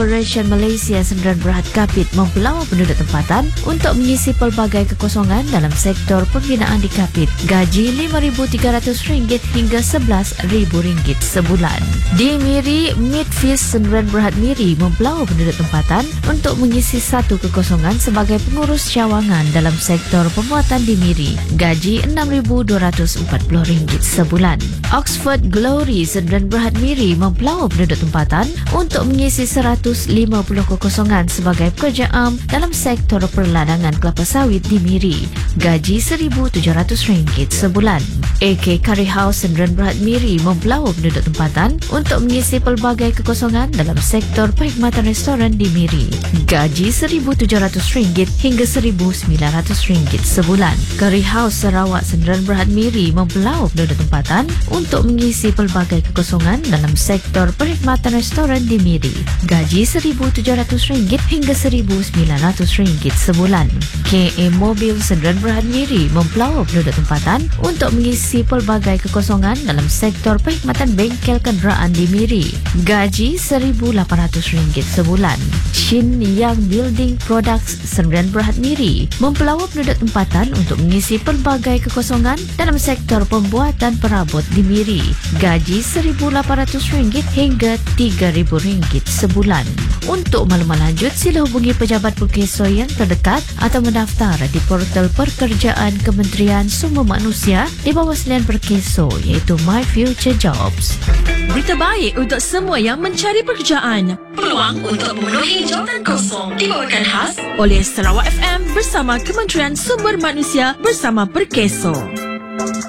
Corporation Malaysia Sdn Bhd Kapit mempelawar penduduk tempatan untuk mengisi pelbagai kekosongan dalam sektor pembinaan di Kapit. Gaji RM5,300 hingga RM11,000 sebulan. Di Miri, Midfish Sdn Bhd Miri mempelawar penduduk tempatan untuk mengisi satu kekosongan sebagai pengurus cawangan dalam sektor pemuatan di Miri. Gaji RM6,240 sebulan. Oxford Glory Sdn Bhd Miri mempelawar penduduk tempatan untuk mengisi 150 kekosongan sebagai pekerja am dalam sektor perladangan kelapa sawit di Miri. Gaji RM1,700 sebulan. AK Curry House Sdn Bhd Miri mempelawar penduduk tempatan untuk mengisi pelbagai kekosongan dalam sektor perkhidmatan restoran di Miri. Gaji RM1,700 hingga RM1,900 sebulan. Curry House Sarawak Sdn Bhd Miri mempelawar penduduk tempatan untuk mengisi pelbagai kekosongan dalam sektor perkhidmatan restoran di Miri. Gaji RM1,700 hingga RM1,900 sebulan. KA Mobil Sdn Bhd Miri mempelawar penduduk tempatan untuk mengisi pelbagai kekosongan dalam sektor perkhidmatan bengkel kenderaan di Miri. Gaji RM1,800 sebulan. Shin Yang Building Products Sdn Bhd Miri mempelawar penduduk tempatan untuk mengisi pelbagai kekosongan dalam sektor pembuatan perabot di Miri. Gaji RM1,800 hingga RM3,000 sebulan. Untuk maklumat lanjut, sila hubungi pejabat Perkeso yang terdekat atau mendaftar di portal pekerjaan Kementerian Sumber Manusia di bawah selian Perkeso iaitu My Future Jobs. Berita baik untuk semua yang mencari pekerjaan. Peluang untuk memenuhi jawatan kosong dibawakan khas oleh Sarawak FM bersama Kementerian Sumber Manusia bersama Perkeso.